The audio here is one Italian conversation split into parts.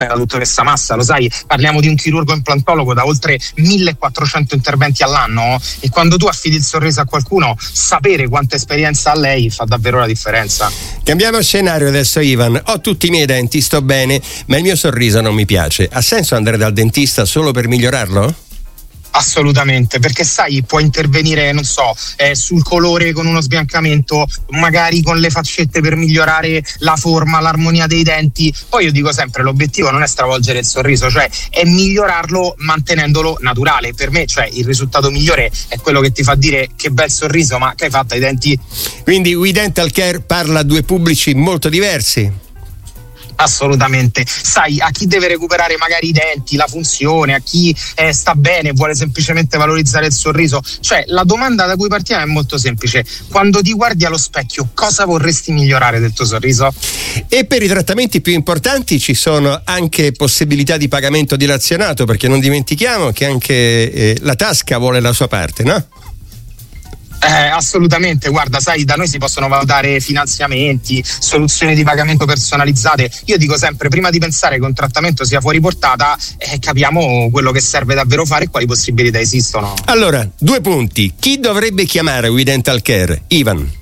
la dottoressa Massa, lo sai, parliamo di un chirurgo implantologo da oltre 1400 interventi all'anno, e quando tu affidi il sorriso a qualcuno, sapere quanta esperienza ha lei fa davvero la differenza. Cambiamo scenario adesso, Ivan. Ho tutti i miei denti, sto bene, ma il mio sorriso non mi piace. Ha senso andare dal dentista solo per migliorarlo? Assolutamente, perché sai, può intervenire, non so, sul colore con uno sbiancamento, magari con le faccette per migliorare la forma, l'armonia dei denti. Poi io dico sempre, l'obiettivo non è stravolgere il sorriso, cioè è migliorarlo mantenendolo naturale. Per me, cioè, il risultato migliore è quello che ti fa dire che bel sorriso, ma che hai fatto ai denti? Quindi We Dental Care parla a due pubblici molto diversi. Assolutamente, sai, a chi deve recuperare magari i denti, la funzione, a chi sta bene e vuole semplicemente valorizzare il sorriso. Cioè, la domanda da cui partiamo è molto semplice: quando ti guardi allo specchio, cosa vorresti migliorare del tuo sorriso? E per i trattamenti più importanti ci sono anche possibilità di pagamento dilazionato, perché non dimentichiamo che anche la tasca vuole la sua parte, no? Assolutamente, guarda, sai, da noi si possono valutare finanziamenti, soluzioni di pagamento personalizzate. Io dico sempre, prima di pensare che un trattamento sia fuori portata, capiamo quello che serve davvero fare e quali possibilità esistono. Allora, 2 punti. Chi dovrebbe chiamare We Dental Care? Ivan.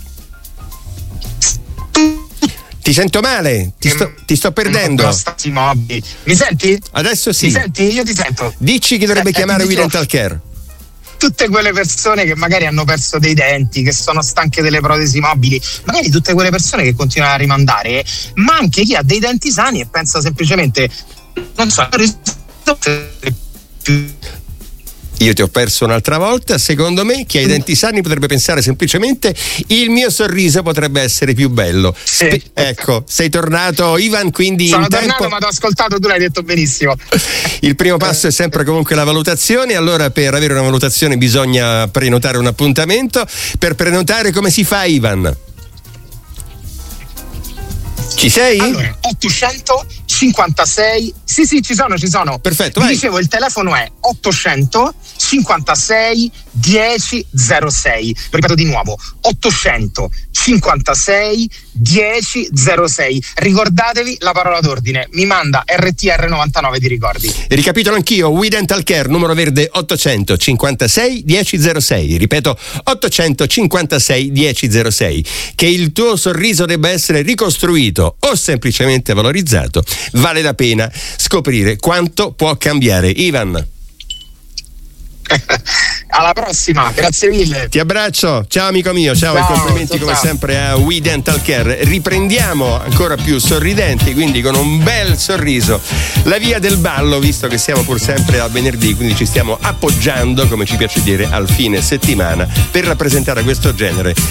Ti sento male, ti sto perdendo. Mi senti? Adesso sì. Mi senti? Io ti sento. Dici chi dovrebbe chiamare We Dental Care. Tutte quelle persone che magari hanno perso dei denti, che sono stanche delle protesi mobili, magari tutte quelle persone che continuano a rimandare, ma anche chi ha dei denti sani e pensa semplicemente, non so, io ti ho perso un'altra volta. Secondo me chi ha i denti sani potrebbe pensare semplicemente: il mio sorriso potrebbe essere più bello. Sì. Ecco, sei tornato, Ivan, quindi sono in tornato, tempo. ma ti ho ascoltato, tu l'hai detto benissimo. Il primo passo è sempre comunque la valutazione. Allora, per avere una valutazione bisogna prenotare un appuntamento. Per prenotare come si fa, Ivan? Ci sei? Allora, 856. Sì, ci sono. Perfetto, vi vai. dicevo, il telefono è 856 1006. Lo ripeto di nuovo, 856 1006. Ricordatevi la parola d'ordine, mi manda RTR99, ti ricordi? Ricapitolo anch'io: We Dental Care, numero verde 856 1006. Ripeto, 856 1006. Che il tuo sorriso debba essere ricostruito o semplicemente valorizzato, vale la pena scoprire quanto può cambiare. Ivan, alla prossima, grazie mille. ti abbraccio, ciao amico mio, ciao e complimenti come sempre a We Dental Care. Riprendiamo ancora più sorridenti, quindi con un bel sorriso, la via del ballo, visto che siamo pur sempre al venerdì, quindi ci stiamo appoggiando, come ci piace dire, al fine settimana per rappresentare questo genere